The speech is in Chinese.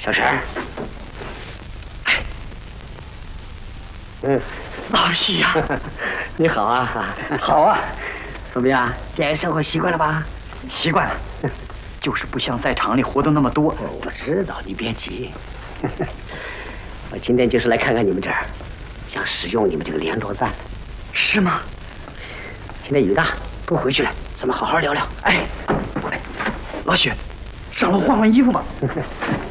小陈， 老许呀， 你好啊！ 好啊， 怎么样？电影生活习惯了吧？ 习惯了，就是不像在厂里活动那么多。 我知道，你别急。我今天就是来看看你们这儿，想使用你们这个联络站。 是吗？ 今天雨大，不回去了，咱们好好聊聊。 哎，老许，上楼换换衣服吧。